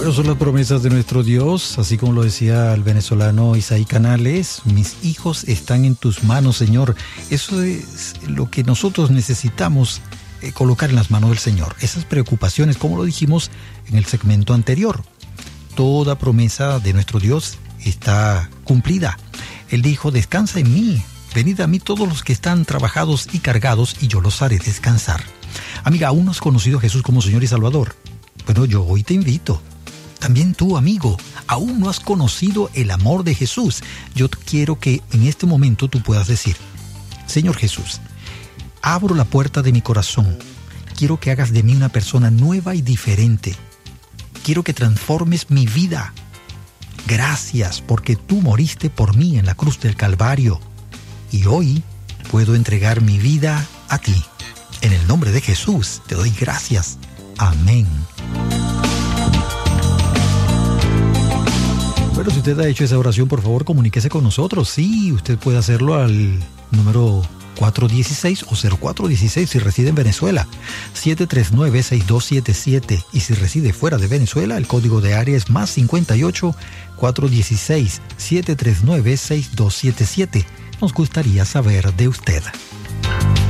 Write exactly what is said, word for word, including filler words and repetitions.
Bueno, son las promesas de nuestro Dios, así como lo decía el venezolano Isaí Canales: mis hijos están en tus manos, Señor. Eso es lo que nosotros necesitamos eh, colocar en las manos del Señor. Esas preocupaciones, como lo dijimos en el segmento anterior. Toda promesa de nuestro Dios está cumplida. Él dijo: descansa en mí, venid a mí todos los que están trabajados y cargados, y yo los haré descansar. Amiga, ¿aún no has conocido a Jesús como Señor y Salvador? Bueno, yo hoy te invito. También tú, amigo, ¿aún no has conocido el amor de Jesús? Yo quiero que en este momento tú puedas decir: Señor Jesús, abro la puerta de mi corazón. Quiero que hagas de mí una persona nueva y diferente. Quiero que transformes mi vida. Gracias porque tú moriste por mí en la cruz del Calvario. Y hoy puedo entregar mi vida a ti. En el nombre de Jesús te doy gracias. Amén. Bueno, si usted ha hecho esa oración, por favor, comuníquese con nosotros. Sí, usted puede hacerlo al número cuatro uno seis o cero cuatro uno seis si reside en Venezuela. siete tres nueve, seis dos siete siete. Y si reside fuera de Venezuela, el código de área es más cincuenta y ocho, cuatro uno seis, siete tres nueve, seis dos siete siete. Nos gustaría saber de usted.